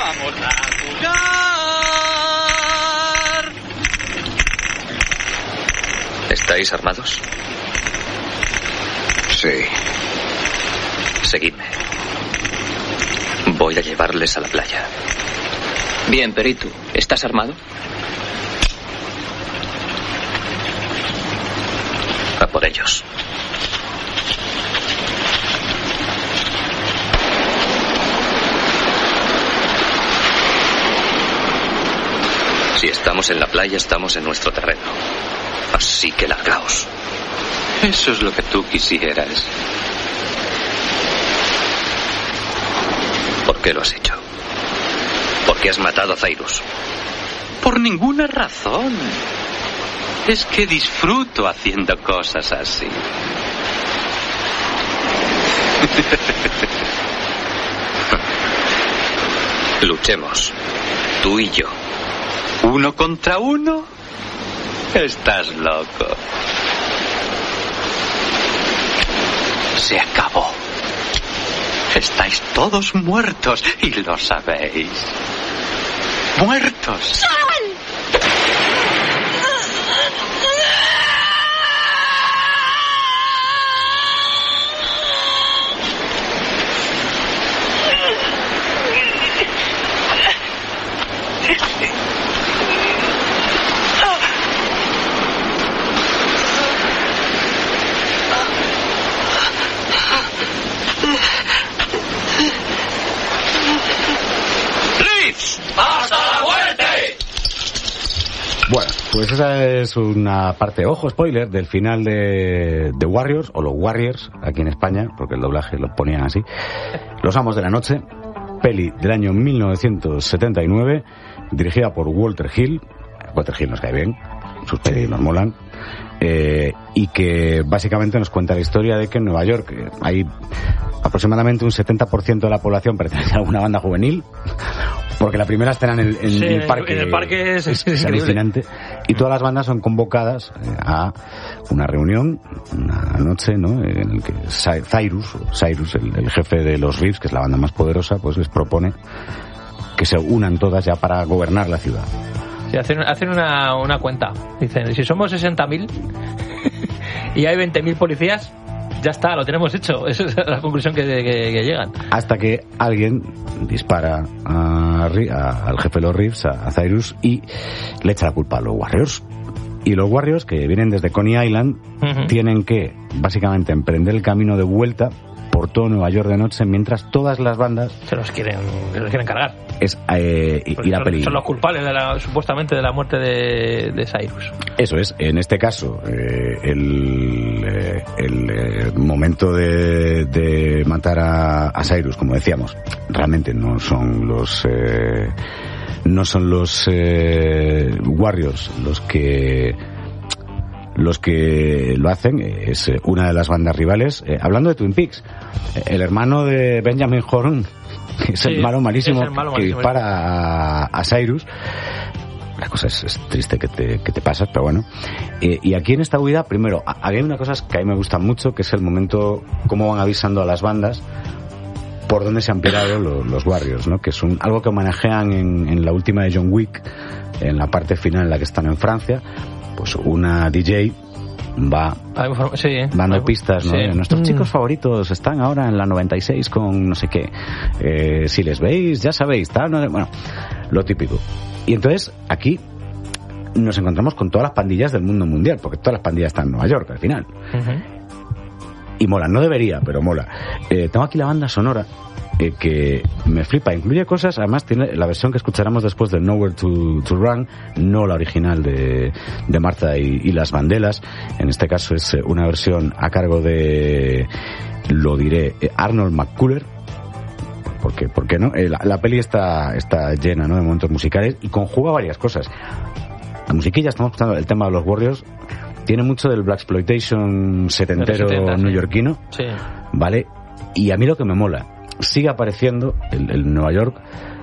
¡Vamos a jugar! ¿Estáis armados? Sí. Seguidme. Voy a llevarles a la playa. Bien, pero ¿y tú? ¿Estás armado? A por ellos. Si estamos en la playa, estamos en nuestro terreno. Así que largaos. Eso es lo que tú quisieras. ¿Por qué lo has hecho? ¿Por qué has matado a Cyrus? Por ninguna razón. Es que disfruto haciendo cosas así. Luchemos. Tú y yo. ¿1 contra 1? Estás loco. Se acabó. Estáis todos muertos y lo sabéis. ¡Muertos! Bueno, pues esa es una parte, ojo, spoiler, del final de Warriors, o los Warriors, aquí en España, porque el doblaje lo ponían así. Los Amos de la Noche, peli del año 1979, dirigida por Walter Hill. Walter Hill nos cae bien, sus pelis nos molan. Y que básicamente nos cuenta la historia de que en Nueva York hay aproximadamente un 70% de la población pertenece a alguna banda juvenil, porque la primera escena en el parque. En el parque es alucinante. Y todas las bandas son convocadas a una reunión, una noche, ¿no? En el que Cyrus, el jefe de los Reeves, que es la banda más poderosa, pues les propone que se unan todas ya para gobernar la ciudad. Sí, hacen una cuenta. Dicen, si somos 60.000 y hay 20.000 policías, ya está, lo tenemos hecho. Esa es la conclusión que llegan. Hasta que alguien dispara al jefe de los Reeves, a Cyrus, y le echa la culpa a los Warriors. Y los Warriors, que vienen desde Coney Island, tienen que básicamente emprender el camino de vuelta por todo Nueva York de noche, mientras todas las bandas se los quieren cargar. Y la peli. Son los culpables supuestamente de la muerte de Cyrus. Eso es. En este caso, el momento de matar a Cyrus, como decíamos, realmente no son los Warriors los que lo hacen, es una de las bandas rivales. Hablando de Twin Peaks, el hermano de Benjamin Horne, es el malo malísimo que dispara a Cyrus. La cosa es triste que te pasas, pero bueno. Y aquí en esta huida, primero, hay una cosa que a mí me gusta mucho, que es el momento, cómo van avisando a las bandas por dónde se han pirado los Warriors, ¿no? Que es algo que homenajean en la última de John Wick, en la parte final en la que están en Francia. Pues una DJ va dando pistas, ¿no? Nuestros chicos favoritos están ahora en la 96 con no sé qué. Si les veis, ya sabéis, tal. Bueno, lo típico. Y entonces, aquí nos encontramos con todas las pandillas del mundo mundial, porque todas las pandillas están en Nueva York, al final. Y mola, no debería, pero mola. Tengo aquí la banda sonora, que me flipa, incluye cosas, además tiene la versión que escucharemos después de Nowhere to Run, no la original de Martha y las Vandellas. En este caso es una versión a cargo de, lo diré, Arnold McCuller, porque ¿por qué no? La peli está llena, ¿no?, de momentos musicales y conjuga varias cosas. La musiquilla, estamos escuchando el tema de los Warriors, tiene mucho del blaxploitation setentero neoyorquino, sí. ¿Vale? Y a mí lo que me mola, sigue apareciendo el Nueva York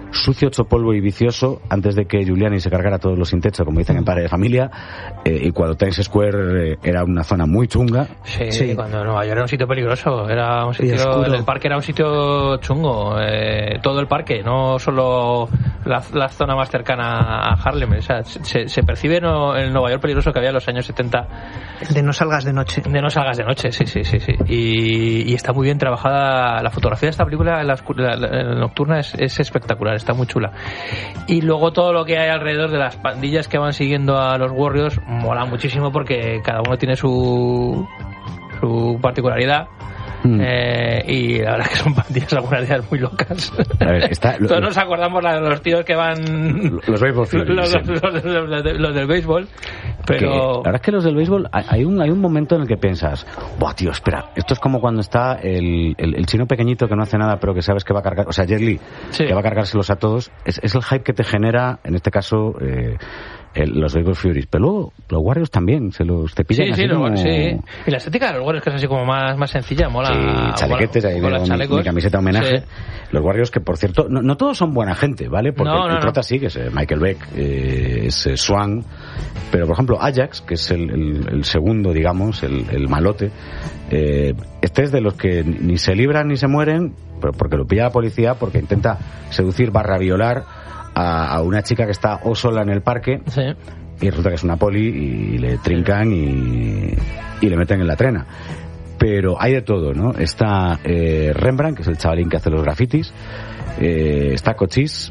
sucio, hecho polvo y vicioso antes de que Giuliani se cargara a todos los sin techo, como dicen en Padre de Familia, y cuando Times Square era una zona muy chunga. Sí, cuando Nueva York era un sitio peligroso, era un sitio, el parque era un sitio chungo, todo el parque, no solo la zona más cercana a Harlem. O sea, se percibe el Nueva York peligroso que había en los años 70. De no salgas de noche. De no salgas de noche, sí. Y está muy bien trabajada la fotografía de esta película, la nocturna es espectacular, está muy chula. Y luego todo lo que hay alrededor de las pandillas que van siguiendo a los Warriors mola muchísimo porque cada uno tiene su particularidad. Y la verdad es que son pandillas, algunas de ellas muy locas. A ver, todos nos acordamos de los tíos que van los béisbol los del béisbol, pero la verdad es que los del béisbol hay un momento en el que piensas, buah, tío, espera, esto es como cuando está el chino pequeñito que no hace nada pero que sabes que va a cargar, o sea, Jet Li, que va a cargárselos a todos. Es el hype que te genera, en este caso, los Baseball Furies, pero luego los Warriors también se los cepillan así como... y la estética de los Warriors, que es así como más sencilla, mola. Chalequetes, ahí con mi camiseta homenaje. Los Warriors, que por cierto no todos son buena gente, ¿vale? Porque el prota sí, que es Michael Beck, es Swan, pero por ejemplo Ajax, que es el segundo, digamos, el malote, este es de los que ni se libran ni se mueren, pero porque lo pilla la policía, porque intenta seducir / violar a una chica que está sola en el parque, y resulta que es una poli y le trincan y le meten en la trena. Pero hay de todo, ¿no? Está Rembrandt, que es el chavalín que hace los grafitis, está Cochise,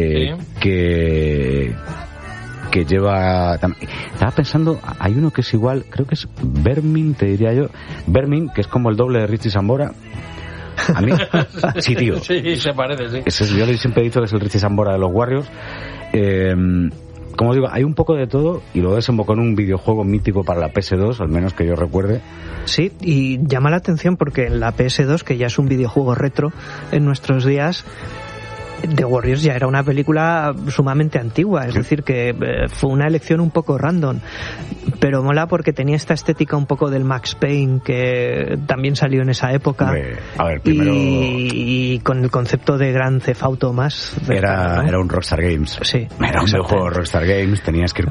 que lleva... Estaba pensando, hay uno que es igual, creo que es Vermin, te diría yo, Vermin, que es como el doble de Richie Sambora. A mí, sí, tío. Sí, se parece, sí. Yo siempre he dicho que es el Richie Sambora de los Warriors. Como os digo, hay un poco de todo y luego desembocó en un videojuego mítico para la PS2, al menos que yo recuerde. Sí, y llama la atención porque en la PS2, que ya es un videojuego retro en nuestros días, The Warriors ya era una película sumamente antigua, es decir, que fue una elección un poco random, pero mola porque tenía esta estética un poco del Max Payne, que también salió en esa época. A ver, primero... y con el concepto de Grand Theft Auto más. Era un Rockstar Games. Sí. Era un videojuego Rockstar Games, tenías que ir